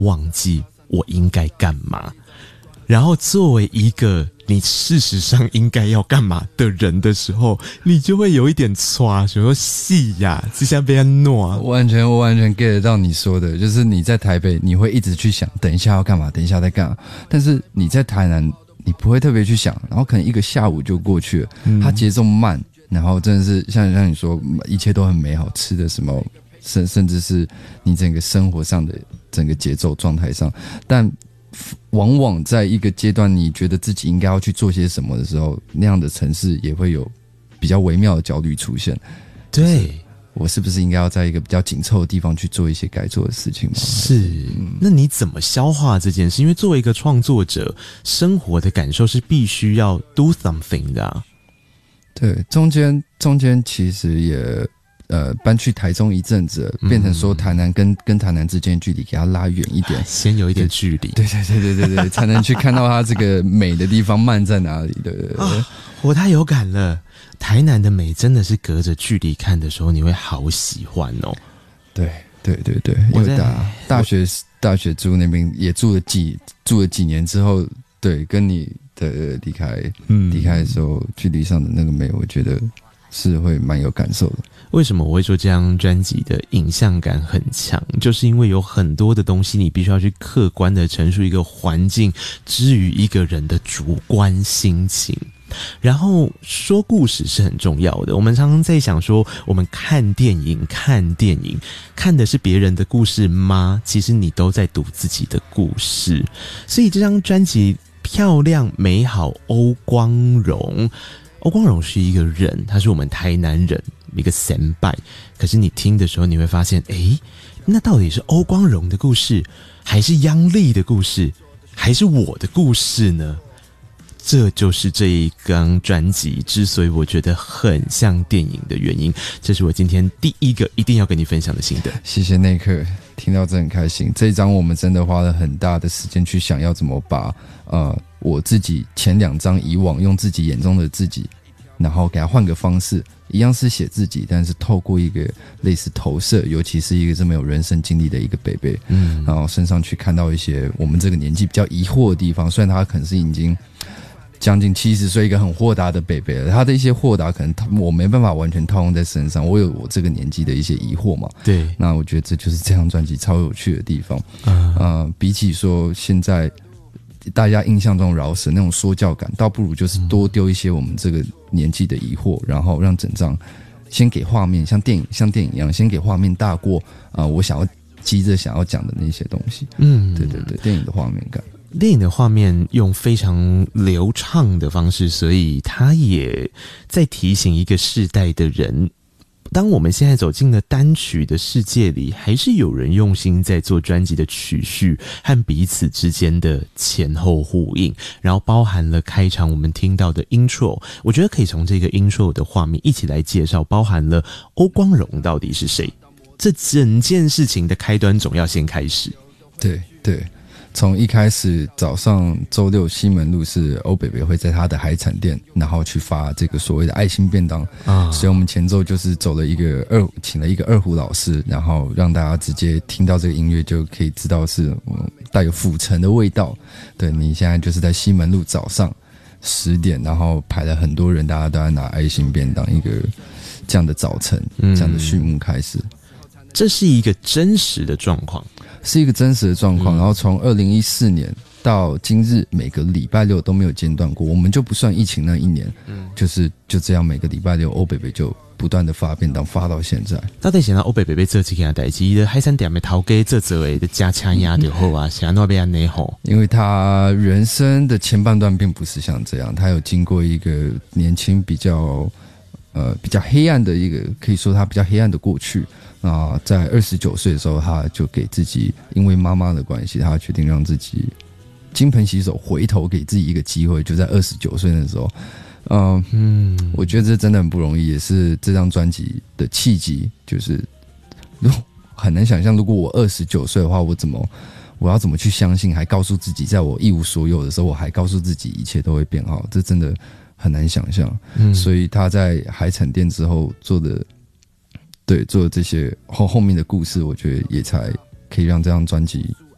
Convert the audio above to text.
忘记我应该干嘛，然后作为一个你事实上应该要干嘛的人的时候，你就会有一点唰，想说戏呀，这下被他弄啊。 我完全 get 到你说的，就是你在台北你会一直去想等一下要干嘛，等一下在干嘛，但是你在台南你不会特别去想，然后可能一个下午就过去了，它节奏慢，然后真的是像你说一切都很美好，吃的什么甚至是你整个生活上的整个节奏状态上，但往往在一个阶段你觉得自己应该要去做些什么的时候，那样的城市也会有比较微妙的焦虑出现。 对， 我是不是应该要在一个比较紧凑的地方去做一些该做的事情吗？ 是，那你怎么消化这件事？因为作为一个创作者，生活的感受是必须要 do something 的啊。 对，中间其实也搬去台中一阵子，变成说台南跟台南之间的距离给它拉远一点， 先有一点距离， 对，才能去看到它这个美的地方慢在哪里。对， 我太有感了。台南的美真的是隔着距离看的时候，你会好喜欢哦。 对，因为大学住那边也住了几年之后，对，跟你的离开的时候，距离上的那个美，我觉得是会蛮有感受的。 为什么我会说这张专辑的影像感很强？就是因为有很多的东西你必须要去客观的陈述一个环境之于一个人的主观心情。然后说故事是很重要的，我们常常在想说，我们看电影看的是别人的故事吗？其实你都在读自己的故事。所以这张专辑漂亮美好，欧光荣是一个人，他是我们台南人，一个先輩。可是你听的时候，你会发现，那到底是欧光荣的故事，还是央丽的故事，还是我的故事呢？这就是这一张专辑之所以我觉得很像电影的原因。这是我今天第一个一定要跟你分享的心得。 谢谢内克，听到真的很开心。这一张我们真的花了很大的时间去想要怎么把我自己前2张以往用自己眼中的自己，然后给他换个方式，一样是写自己，但是透过一个类似投射，尤其是一个这么有人生经历的一个北北，然后身上去看到一些我们这个年纪比较疑惑的地方。虽然他可能是已经将近70岁，一个很豁达的北北了，他的一些豁达可能我没办法完全套用在身上，我有我这个年纪的一些疑惑嘛。 对， 那我觉得这就是这张专辑超有趣的地方。比起说现在大家印象中饶舌那种说教感，倒不如就是多丢一些我们这个年纪的疑惑，然后让整张先给画面像电影一样，先给画面大过我急着想要讲的那些东西。对，电影的画面感。 电影的画面用非常流畅的方式，所以它也在提醒一个世代的人，当我们现在走进了单曲的世界里，还是有人用心在做专辑的曲序和彼此之间的前后呼应，然后包含了开场我们听到的 intro。 我觉得可以从这个 intro 的画面一起来介绍，包含了欧光荣到底是谁，这整件事情的开端总要先开始。 对，从一开始早上周六西门路是欧北北会在他的海产店，然后去发这个所谓的爱心便当所以我们前奏就是走了请了一个二胡老师，然后让大家直接听到这个音乐就可以知道是带有府城的味道。对，你现在就是在西门路早上10点，然后排了很多人，大家都在拿爱心便当，一个这样的早晨，这样的序幕开始。 这是一个真实的状况， 然后从2014年到今日，每个礼拜六都没有间断过，我们就不算疫情那一年，就这样每个礼拜六欧北北就不断的发便当，发到现在。 到底想到欧北北被这几件代志，的海产店的头家这的加枪压就好啊，想要被安内吼。 因为他人生的前半段并不是像这样，他有经过一个年轻比较黑暗的一个，可以说他比较黑暗的过去。在29岁的时候，他就给自己，因为妈妈的关系，他决定让自己金盆洗手，回头给自己一个机会，就在29岁的时候。我觉得这真的很不容易，也是这张专辑的契机。就是很难想象，如果我29岁的话，我要怎么去相信，还告诉自己，在我一无所有的时候，我还告诉自己一切都会变好，这真的很难想象。所以他在海产店之后做的这些后面的故事，我觉得也才可以让这张专辑